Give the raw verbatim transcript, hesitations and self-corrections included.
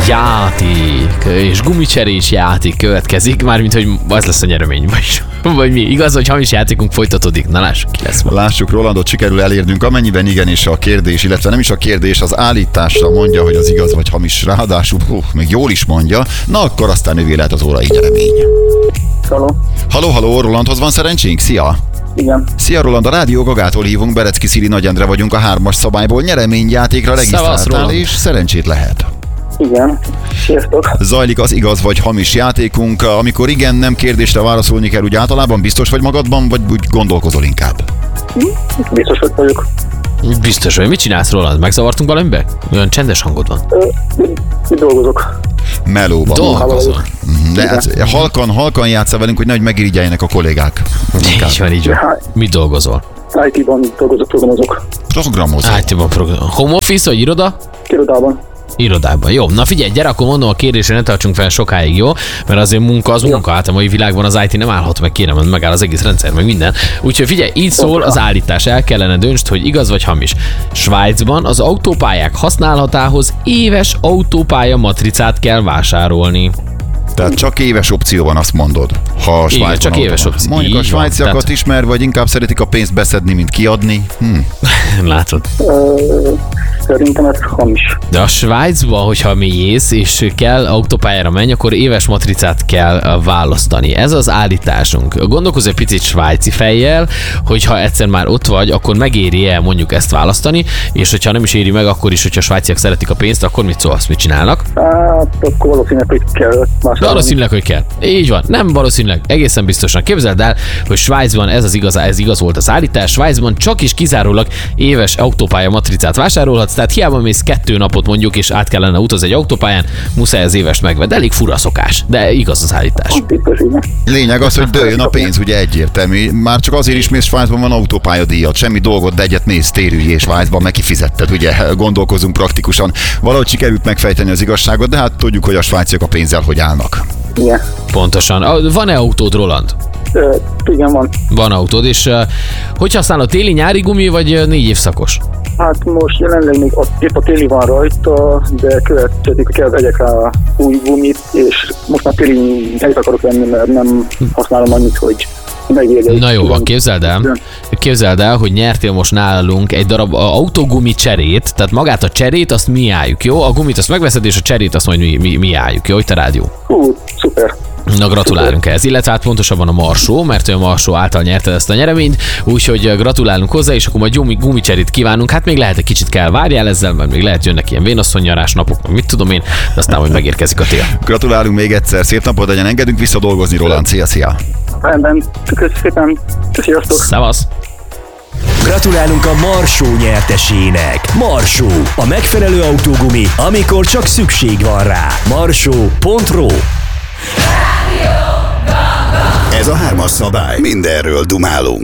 játék és gumicserés játék következik, mármint hogy az lesz a nyeremény, vagy, vagy mi? Igaz, hogy hamis játékunk folytatódik? Na lássuk, ki lesz ma. Lássuk, Rolandot sikerül elérnünk, amennyiben igen, és a kérdés, illetve nem is a kérdés, az állításra mondja, hogy az igaz vagy hamis, ráadásul uh, még jól is mondja, na akkor aztán ővé lehet az órai nyeremény. Halló. Halló, halló, Rolandhoz van szerencsénk? Szia! Igen. Szia Roland, a Rádió Gagától hívunk, Berecki Szili Nagy Endre vagyunk a hármas szabályból, nyereményjátékra regisztráltál és szerencsét lehet. Igen. Sziasztok. Zajlik az igaz vagy hamis játékunk, amikor igen, nem kérdésre válaszolni kell, úgy általában biztos vagy magadban, vagy úgy gondolkozol inkább? Biztos, hogy vagyok. Biztos, hogy mit csinálsz, Roland? Megzavartunk valamibe? Olyan csendes hangod van. Ö, mit dolgozok? Melóban. Dolgozol. De hát halkan, halkan játssza velünk, hogy nehogy megirigyeljenek a kollégák. Így van, így van. Mit dolgozol? í té-ban dolgozok, programozok. Programozol. í té-ban programozol. Home office vagy iroda? Irodában. Irodában. Jó, na figyelj, gyere, akkor mondom a kérdésre, ne tartsunk fel sokáig, jó? Mert azért munka az munka, hát a mai világban az í té nem állhat meg, kérem, megáll az egész rendszer, meg minden. Úgyhogy figyelj, így szól az állítás, el kellene döntsd, hogy igaz vagy hamis. Svájcban az autópályák használhatához éves autópálya matricát kell vásárolni. Tehát csak éves opció van, azt mondod. Ha a Igen, csak éves opció. Mondjuk a Így svájciakat van, tehát... ismer, vagy inkább szeretik a pénzt beszedni, mint kiadni. Hm. Látod. Ö, szerintem ez hamis. De a Svájcban, hogyha mélyész és kell autópályára menj, akkor éves matricát kell választani. Ez az állításunk. Gondolkozz egy picit svájci fejjel, hogyha egyszer már ott vagy, akkor megéri el mondjuk ezt választani, és hogyha nem is éri meg, akkor is, hogyha a svájciak szeretik a pénzt, akkor mit szólsz, mit csinálnak? Hát, akkor valószínűleg, hogy kell más. Valószínűleg, hogy kell. Így van. Nem valószínűleg, egészen biztosan. Képzeld el, hogy Svájcban ez az igaz, ez igaz volt az állítás. Svájcban csak is kizárólag éves autópálya matricát vásárolhatsz, tehát hiába mész kettő napot mondjuk, és át kellene utazni egy autópályán, muszáj az évest megvedd. Elég fura szokás, de igaz az állítás. Biztos, igen. Lényeg az, hogy dőljön a pénz, ugye egyértelmű. Már csak azért is mész Svájcban, van autópályadíjat, semmi dolgot, de egyet mész, térüljé Svájcban, meg kifizetted, ugye gondolkozunk praktikusan. Valahogy sikerült megfejteni az igazságot, de hát tudjuk, hogy a svájciak a pénzzel hogy állnak. Igen. Pontosan. Van-e autód, Roland? Ö, igen, van. Van autód, és uh, hogy használod, téli-nyári gumi, vagy négy évszakos? Hát most jelenleg még a, épp a téli van rajta, de következik, kell vegyek rá új gumit, és most már téli helyet akarok venni, mert nem használom annyit, hogy megérje. Na jó, van, képzeld el, képzeld el, hogy nyertél most nálunk egy darab autógumi cserét, tehát magát a cserét azt mi álljuk, jó? A gumit azt megveszed, és a cserét azt majd mi, mi, mi álljuk, jó? Itt a rádió. Hú, szuper. Na, gratulálunk ehhez, illetve hát pontosabban a Marsó, mert a Marsó által nyerted ezt a nyereményt, úgyhogy gratulálunk hozzá, és akkor majd gumi, gumicserét kívánunk. Hát még lehet egy kicsit kell várjál ezzel, mert még lehet jönnek ilyen vénasszonynyarás napok, mit tudom én, de aztán majd megérkezik a tél. Gratulálunk még egyszer, szép napot legyen, engedünk visszadolgozni, Roland, szia, szia! Rendben, köszönöm szépen, sziasztok! Szevasz! Gratulálunk a Marsó nyertesének. Marsó, a megfelelő autógumi, amikor csak szükség van rá. marsó pont ro. Ez a hármas szabály. Mindenről dumálunk.